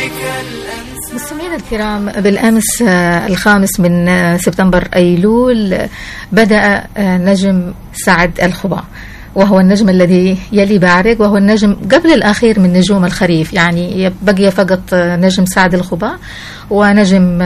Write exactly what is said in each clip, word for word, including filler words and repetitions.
مستمعينا الكرام، بالأمس الخامس من سبتمبر أيلول بدأ نجم سعد الخبا، وهو النجم الذي يلي بعرق، وهو النجم قبل الأخير من نجوم الخريف. يعني بقي فقط نجم سعد الخبا ونجم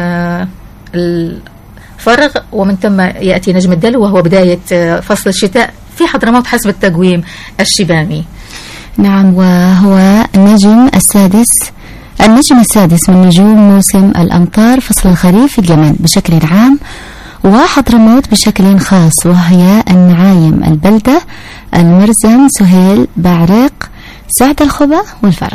الفرغ، ومن ثم يأتي نجم الدلو وهو بداية فصل الشتاء في حضرموت حسب التقويم الشبامي. نعم، وهو النجم السادس النجم السادس من نجوم موسم الأمطار فصل الخريف في اليمن بشكل عام، وحضرموت بشكل خاص، وهي النعايم، البلدة، المرزم، سهيل، بعرق، سعد الخبا والفرق.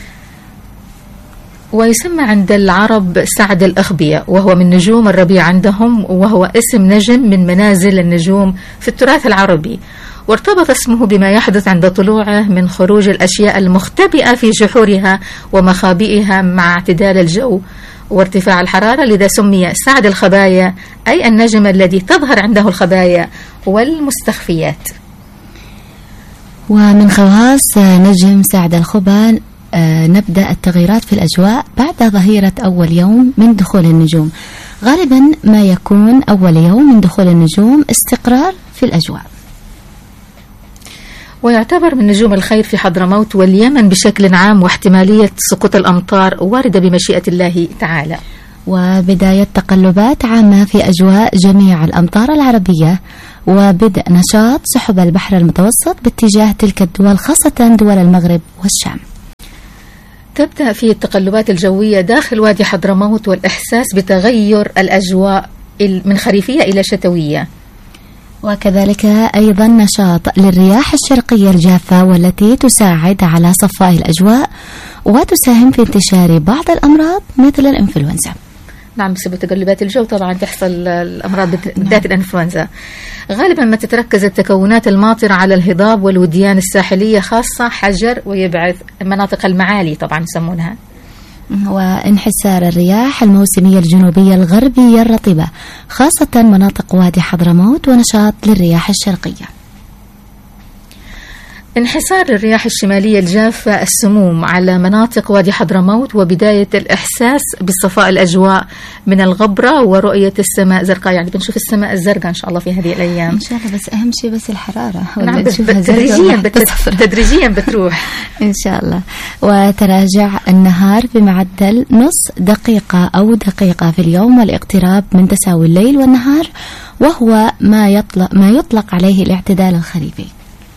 ويسمى عند العرب سعد الأخبية، وهو من نجوم الربيع عندهم، وهو اسم نجم من منازل النجوم في التراث العربي، وارتبط اسمه بما يحدث عند طلوعه من خروج الأشياء المختبئة في جحورها ومخابئها مع اعتدال الجو وارتفاع الحرارة، لذا سمي سعد الخبايا، أي النجم الذي تظهر عنده الخبايا والمستخفيات. ومن خواص نجم سعد الخبا نبدأ التغييرات في الأجواء بعد ظهيرة أول يوم من دخول النجوم. غالبا ما يكون أول يوم من دخول النجوم استقرار في الأجواء، ويعتبر من نجوم الخير في حضرموت واليمن بشكل عام، واحتمالية سقوط الأمطار واردة بمشيئة الله تعالى. وبداية تقلبات عامة في أجواء جميع الأمطار العربية، وبدء نشاط سحب البحر المتوسط باتجاه تلك الدول، خاصة دول المغرب والشام. تبدأ في التقلبات الجوية داخل وادي حضرموت والإحساس بتغير الأجواء من خريفية إلى شتوية، وكذلك أيضا نشاط للرياح الشرقية الجافة، والتي تساعد على صفاء الأجواء وتساهم في انتشار بعض الأمراض مثل الإنفلونزا. نعم، بسبب تقلبات الجو طبعا تحصل الأمراض ذات الإنفلونزا. غالبا ما تتركز التكونات الماطرة على الهضاب والوديان الساحلية، خاصة حجر ويبعث مناطق المعالي طبعا يسمونها. وانحسار الرياح الموسمية الجنوبية الغربية الرطبة، خاصة مناطق وادي حضرموت، ونشاط للرياح الشرقية. انحسار الرياح الشمالية الجافة السموم على مناطق وادي حضرموت، وبداية الإحساس بصفاء الأجواء من الغبرة ورؤية السماء زرقاء. يعني بنشوف السماء الزرقاء إن شاء الله في هذه الأيام إن شاء الله، بس أهم شيء بس الحرارة. نعم، تدريجيا تدريجيا بتروح إن شاء الله. وتراجع النهار بمعدل نص دقيقة أو دقيقة في اليوم، والاقتراب من تساوي الليل والنهار، وهو ما يطلق ما يطلق عليه الاعتدال الخريفي.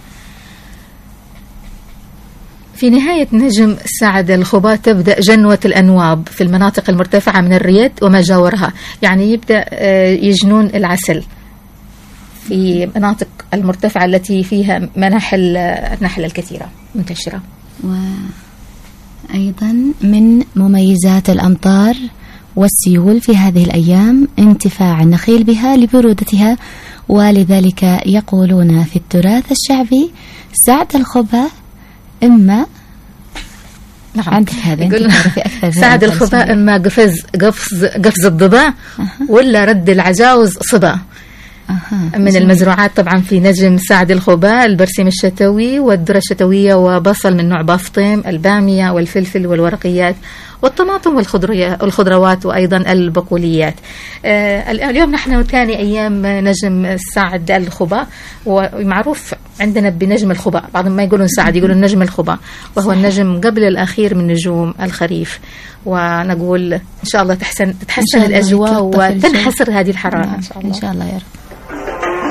في نهاية نجم سعد الخبا تبدأ جنوة الأنواب في المناطق المرتفعة من الريد وما جاورها، يعني يبدأ يجنون العسل في مناطق المرتفعة التي فيها مناحل النحل الكثيرة منتشرة. وأيضا من مميزات الأمطار والسيول في هذه الأيام انتفاع النخيل بها لبرودتها، ولذلك يقولون في التراث الشعبي سعد الخبا إما نعم. عندك هذا سعد الخبا إما قفز قفز قفز الضباء أه. ولا رد العجاوز صبا. أه. من المزروعات طبعا في نجم سعد الخبا البرسيم الشتوي والذرة الشتوية وبصل من نوع بافطيم، البامية والفلفل والورقيات والطماطم والخضروات وأيضا البقوليات. آه اليوم نحن ثاني أيام نجم سعد الخبا، ومعروف عندنا بنجم الخبا، بعضهم ما يقولون سعد يقولون نجم الخبا، وهو النجم قبل الأخير من نجوم الخريف. ونقول إن شاء الله تحسن تتحسن الأجواء وتنحسر هذه الحرارة إن شاء الله. إن شاء الله يا رب.